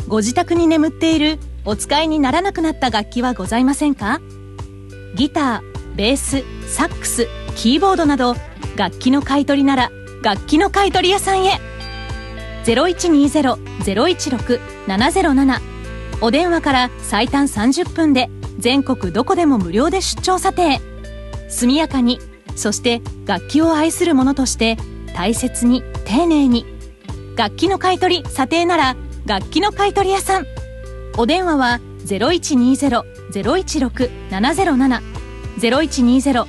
ご自宅に眠っているお使いにならなくなった楽器はございませんか？ギター、ベース、サックス、キーボードなど楽器の買い取りなら楽器の買い取り屋さんへ。 0120-016-707 お電話から最短30分で全国どこでも無料で出張査定。速やかに、そして楽器を愛する者として大切に丁寧に。楽器の買い取り査定なら楽器の買い取り屋さん。お電話は 0120-016-707 0120